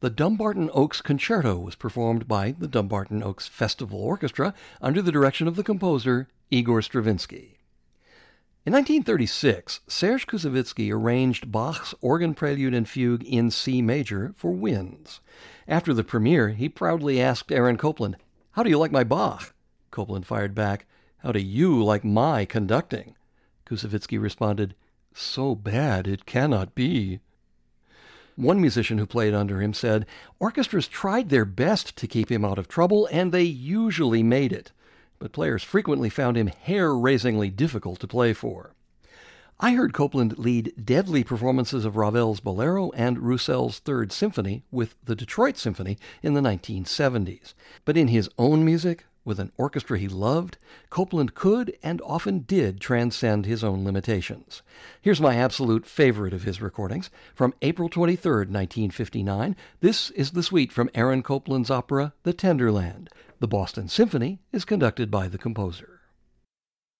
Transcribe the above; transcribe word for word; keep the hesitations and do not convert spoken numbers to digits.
The Dumbarton Oaks Concerto was performed by the Dumbarton Oaks Festival Orchestra under the direction of the composer Igor Stravinsky. In nineteen thirty-six, Serge Koussevitzky arranged Bach's Organ Prelude and Fugue in C major for winds. After the premiere, he proudly asked Aaron Copland, "How do you like my Bach?" Copland fired back, "How do you like my conducting?" Koussevitzky responded, "So bad it cannot be." One musician who played under him said, "Orchestras tried their best to keep him out of trouble, and they usually made it. But players frequently found him hair-raisingly difficult to play for." I heard Copland lead deadly performances of Ravel's Bolero and Roussel's Third Symphony with the Detroit Symphony in the nineteen seventies. But in his own music, with an orchestra he loved, Copland could and often did transcend his own limitations. Here's my absolute favorite of his recordings. From April twenty-third, nineteen fifty-nine, this is the suite from Aaron Copland's opera, The Tenderland. The Boston Symphony is conducted by the composer.